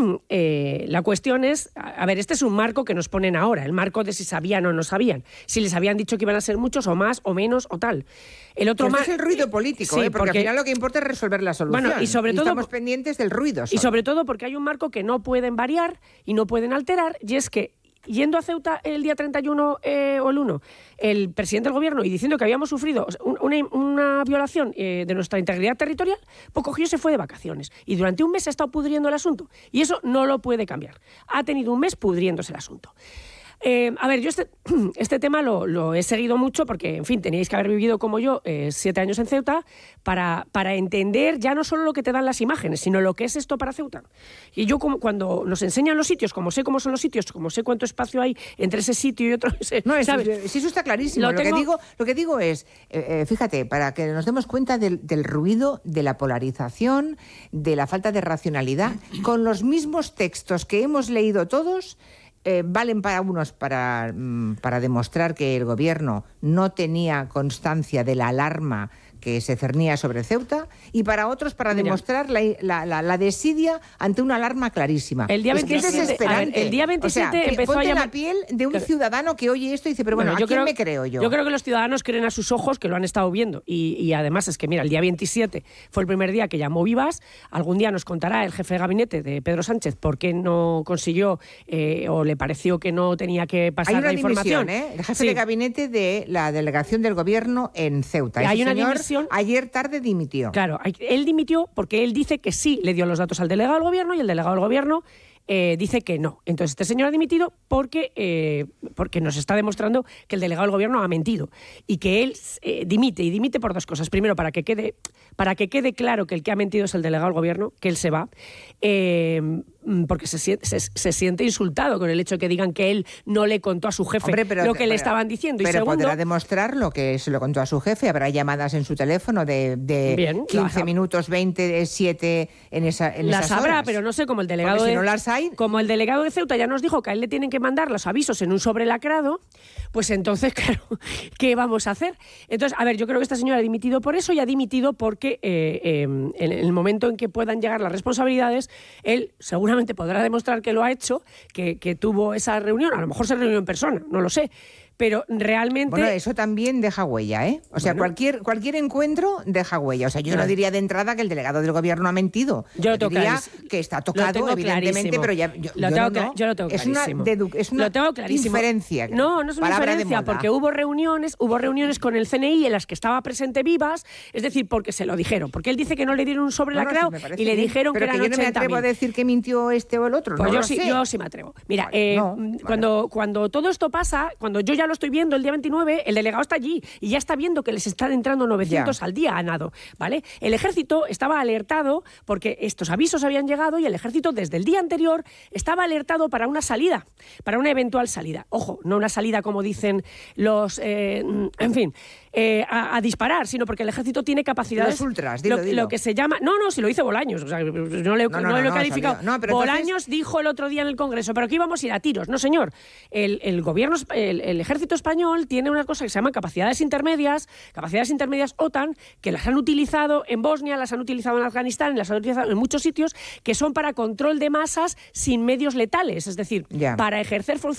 la cuestión es, a ver, este es un marco que nos ponen ahora, el marco de si sabían o no sabían, si les habían dicho que iban a ser muchos o más o menos o tal. El otro es el ruido político, sí, porque al final lo que importa es resolver la solución. Bueno, y sobre todo estamos pendientes del ruido. Y sobre todo porque hay un marco que no pueden variar y no pueden alterar, y es que yendo a Ceuta el día 31 o el 1, el presidente del gobierno, y diciendo que habíamos sufrido una violación de nuestra integridad territorial, pues cogió y se fue de vacaciones. Y durante un mes ha estado pudriendo el asunto. Y eso no lo puede cambiar. Ha tenido un mes pudriéndose el asunto. A ver, yo este tema lo he seguido mucho porque, en fin, teníais que haber vivido como yo 7 años en Ceuta para entender ya no solo lo que te dan las imágenes, sino lo que es esto para Ceuta. Y yo, cuando nos enseñan los sitios, como sé cómo son los sitios, como sé cuánto espacio hay entre ese sitio y otro... No, ¿sabes? Eso está clarísimo. Lo que digo es, fíjate, para que nos demos cuenta del ruido, de la polarización, de la falta de racionalidad, con los mismos textos que hemos leído todos... valen para unos para demostrar que el gobierno no tenía constancia de la alarma que se cernía sobre Ceuta, y para otros para demostrar la desidia ante una alarma clarísima. El día 27, es desesperante. El día 27 o sea, empezó ponte a llamar... la piel de un ciudadano que oye esto y dice, pero bueno, ¿a quién me creo yo? Yo creo que los ciudadanos creen a sus ojos, que lo han estado viendo. Y además es que, mira, el día 27 fue el primer día que llamó Vivas. Algún día nos contará el jefe de gabinete de Pedro Sánchez por qué no consiguió o le pareció que no tenía que pasar la información. El jefe de gabinete de la delegación del gobierno en Ceuta. Hay una dimisión. Ayer tarde dimitió. Claro, él dimitió porque él dice que sí le dio los datos al delegado del gobierno y el delegado del gobierno dice que no. Entonces este señor ha dimitido porque nos está demostrando que el delegado del gobierno ha mentido y que él dimite por dos cosas. Primero, para que quede claro que el que ha mentido es el delegado del gobierno, que él se va, porque se siente insultado con el hecho de que digan que él no le contó a su jefe lo que le estaban diciendo. Pero y segundo, podrá demostrar lo que se lo contó a su jefe. Habrá llamadas en su teléfono de 15 minutos, 20, 7 en esas las habrá, horas. pero no sé, como el delegado porque si no las hay... Como el delegado de Ceuta ya nos dijo que a él le tienen que mandar los avisos en un sobre lacrado, pues entonces, claro, ¿qué vamos a hacer? Entonces, a ver, yo creo que esta señora ha dimitido por eso y ha dimitido porque en el momento en que puedan llegar las responsabilidades, él seguramente podrá demostrar que lo ha hecho, que tuvo esa reunión, a lo mejor se reunió en persona, no lo sé. Pero realmente... Bueno, eso también deja huella, ¿eh? O sea, cualquier encuentro deja huella. O sea, yo no diría de entrada que el delegado del gobierno ha mentido. Yo diría que está tocado, evidentemente, pero ya... Yo lo tengo clarísimo. Es una inferencia. No es una inferencia, porque hubo reuniones con el CNI en las que estaba presente Vivas, es decir, porque se lo dijeron. Porque él dice que no le dieron un sobre lacrado y le dijeron que eran 80.000. Pero que yo no me atrevo a decir que mintió este o el otro. Pues no yo sí me atrevo. Mira, cuando todo esto pasa, cuando yo ya lo estoy viendo el día 29, el delegado está allí y ya está viendo que les están entrando 900 al día a nado, ¿vale? El ejército estaba alertado porque estos avisos habían llegado y el ejército desde el día anterior estaba alertado para una salida, para una eventual salida. Ojo, no una salida como dicen los... en fin... a disparar, sino porque el ejército tiene capacidades... Los ultras, lo que se llama... No, si lo dice Bolaños, o sea, no lo he calificado. Bolaños dijo el otro día en el Congreso, pero aquí íbamos a ir a tiros. No, señor. El gobierno, el ejército español tiene una cosa que se llama capacidades intermedias OTAN, que las han utilizado en Bosnia, las han utilizado en Afganistán, las han utilizado en muchos sitios, que son para control de masas sin medios letales, es decir, para ejercer